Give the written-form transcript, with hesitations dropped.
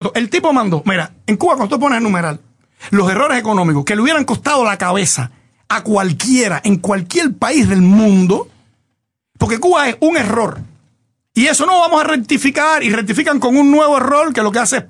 esto. El tipo mandó, mira, en Cuba cuando tú pones a enumerar los errores económicos que le hubieran costado la cabeza a cualquiera, en cualquier país del mundo, porque Cuba es un error. Y eso no vamos a rectificar, y rectifican con un nuevo error que lo que hace es